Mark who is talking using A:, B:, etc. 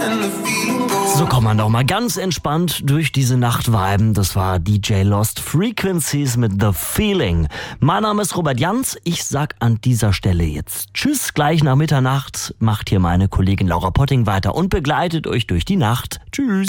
A: So kann man doch mal ganz entspannt durch diese Nacht viben. Das war DJ Lost Frequencies mit The Feeling. Mein Name ist Robert Jans. Ich sag an dieser Stelle jetzt Tschüss, gleich nach Mitternacht macht hier meine Kollegin Laura Potting weiter und begleitet euch durch die Nacht. Tschüss.